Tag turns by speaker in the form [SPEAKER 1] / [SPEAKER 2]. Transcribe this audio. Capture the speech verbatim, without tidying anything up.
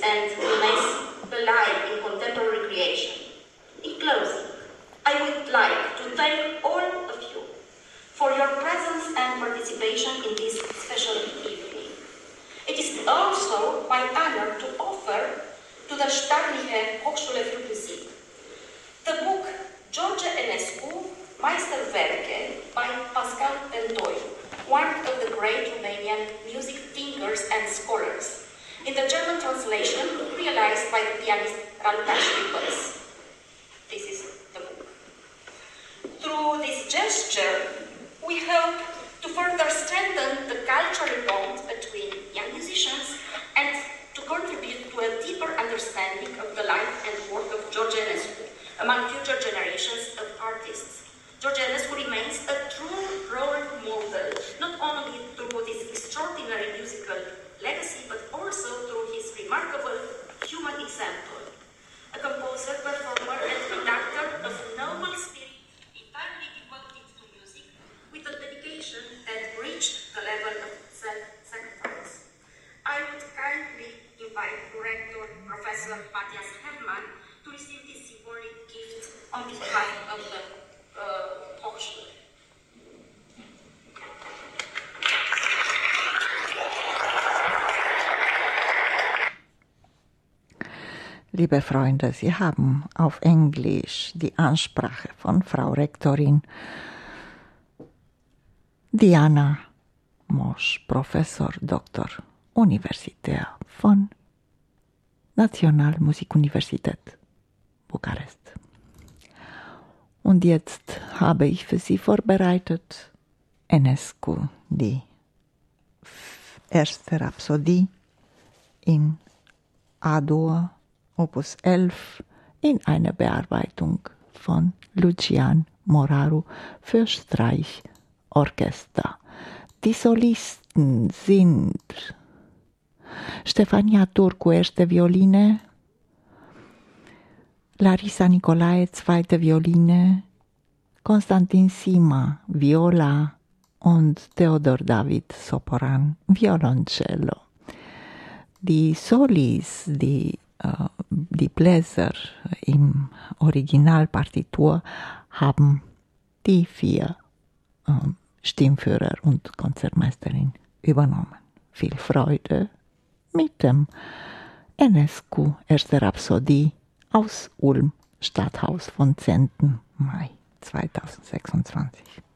[SPEAKER 1] and remains alive in contemporary creation. In closing, I would like to thank all of you for your presence and participation in this special evening. It is also my honor to offer to the Staatliche Hochschule für Musik the book George Enescu, Meisterwerke by Pascal Bentoi, one of the great Romanian music thinkers and scholars, in the German translation realized by the pianist Raluca Schwippers. This is the book. Through this gesture, we hope to further strengthen the cultural bond between young musicians and to contribute to a deeper understanding of the life and work of George Enescu among future generations of artists. George Enescu remains a true role model, not only through his extraordinary musical legacy, but also through his remarkable human example. A composer, performer, and conductor of noble spirit, entirely devoted to music, with a dedication that reached the level of self-sacrifice. I would kindly invite Rector Professor Matthias Hermann to receive this symbolic gift on behalf of the uh, Hochschule.
[SPEAKER 2] Liebe Freunde, Sie haben auf Englisch die Ansprache von Frau Rektorin Diana Mosch, Professor Doktor Universitär von Nationalmusikuniversität Bukarest. Und jetzt habe ich für Sie vorbereitet Enescu, die erste Rhapsodie in A-Dur, Opus elf, in einer Bearbeitung von Lucian Moraru für Streichorchester. Die Solisten sind Stefania Turcu, erste Violine, Larisa Nicolae, zweite Violine, Konstantin Sima, Viola und Theodor David Soporan, Violoncello. Die Solis, die uh, die Bläser im Originalpartitur haben die vier uh, Stimmführer und Konzertmeisterin übernommen. Viel Freude mit dem Enescu, erste Rhapsodie aus Ulm, Stadthaus von zehnten Mai zweitausendsechsundzwanzig.